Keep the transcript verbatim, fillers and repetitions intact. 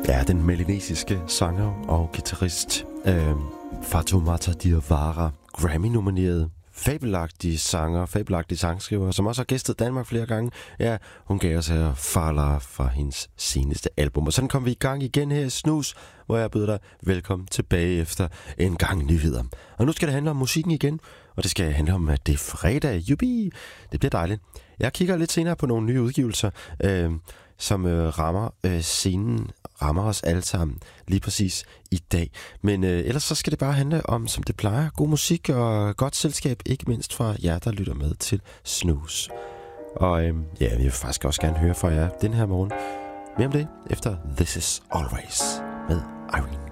er den melanesiske sanger og guitarist øh, Fatoumata Diawara, Grammy-nomineret fabelagtige sanger, fabelagtige sangskriver, som også har gæstet Danmark flere gange. Ja, hun gav os her Fala fra hendes seneste album. Og sådan kom vi i gang igen her i Snus, hvor jeg byder dig velkommen tilbage efter en gang nyheder. Og nu skal det handle om musikken igen, og det skal handle om, at det er fredag. Jubi! Det bliver dejligt. Jeg kigger lidt senere på nogle nye udgivelser, øh, som øh, rammer øh, scenen, rammer os alle sammen lige præcis i dag. Men øh, ellers så skal det bare handle om, som det plejer, god musik og godt selskab, ikke mindst fra jer, der lytter med til Snooze. Og øh, ja, jeg vil faktisk også gerne høre fra jer den her morgen. Mere om det efter This Is Always med Irene.